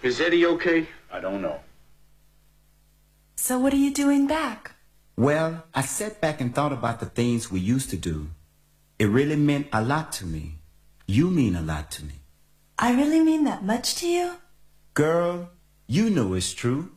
Is Eddie okay? I don't know. So what are you doing back? Well, I sat back and thought about the things we used to do. It really meant a lot to me. You mean a lot to me. I really mean that much to you? Girl, you know it's true.